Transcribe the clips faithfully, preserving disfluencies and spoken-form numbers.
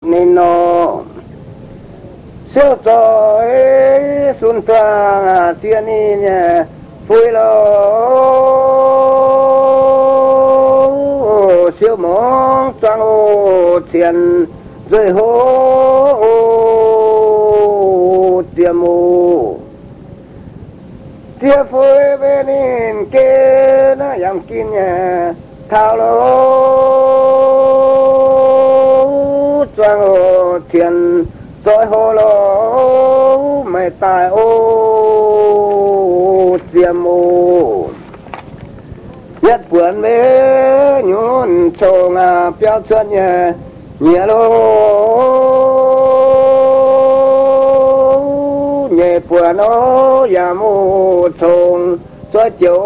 nên nó siêu trò xuân thoa thiên đi nhẹ vui lo siêu mong trăng ô tiền rơi hố tiêm mù tiêm phơi bên in kia nó yang kín nhẹ thao lô trăng ô tiền rồi hồ lô mày tài ô tiêm mù nhất buồn mê nhún trâu ngà béo chân nhẹ nhẹ lô nhẹ buồn ô ya mù trông cho chiều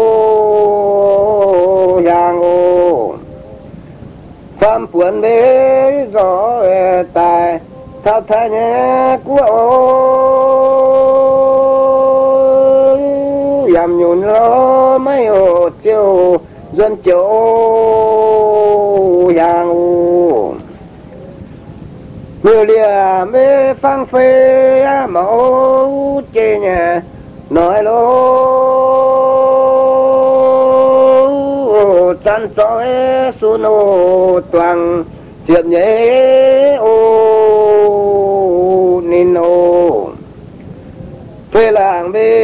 yang ô phạm buồn mê gió tài thao thay nhé của ô yam nhún lo mấy ô chiều dân chiều yang ô người lìa mê phang phê mẫu chê nhẹ nói lô chăn chói xuống ô toàn chuyện nhé ô nên ô thuê làng bê